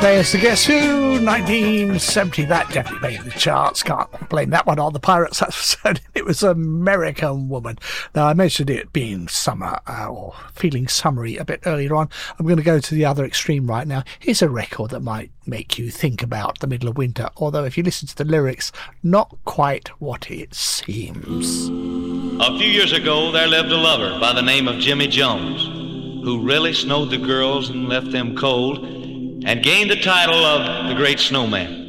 There's the Guess Who, 1970. That definitely made the charts. Can't blame that one on the Pirates episode. It was American Woman. Now, I mentioned it being summer or feeling summery a bit earlier on. I'm going to go to the other extreme right now. Here's a record that might make you think about the middle of winter, although if you listen to the lyrics, not quite what it seems. A few years ago, there lived a lover by the name of Jimmy Jones, who really snowed the girls and left them cold, and gained the title of the Great Snowman.